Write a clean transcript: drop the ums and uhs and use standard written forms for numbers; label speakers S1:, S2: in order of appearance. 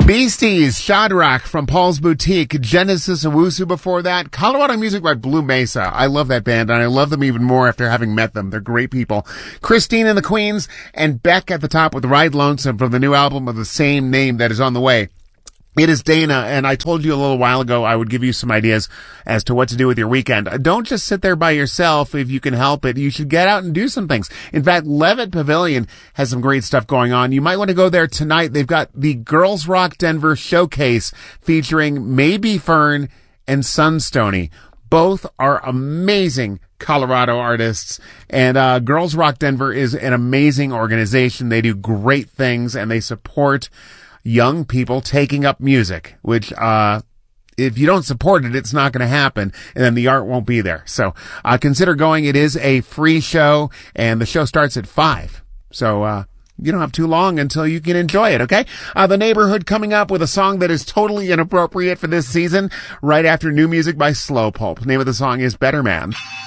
S1: Beasties, Shadrach from Paul's Boutique, Genesis Owusu before that, Colorado Music by Blue Mesa. I love that band, and I love them even more after having met them. They're great people. Christine and the Queens, and Beck at the top with Ride Lonesome from the new album of the same name that is on the way. It is Dana, and I told you a little while ago I would give you some ideas as to what to do with your weekend. Don't just sit there by yourself if you can help it. You should get out and do some things. In fact, Levitt Pavilion has some great stuff going on. You might want to go there tonight. They've got the Girls Rock Denver Showcase featuring Maybe Fern and Sunstony. Both are amazing Colorado artists, and Girls Rock Denver is an amazing organization. They do great things, and they support young people taking up music, which, if you don't support it, it's not going to happen, and then the art won't be there. So, consider going. It is a free show, and the show starts at 5. So, you don't have too long until you can enjoy it, okay? The Neighborhood coming up with a song that is totally inappropriate for this season, right after new music by Slowpulp. The name of the song is Better Man.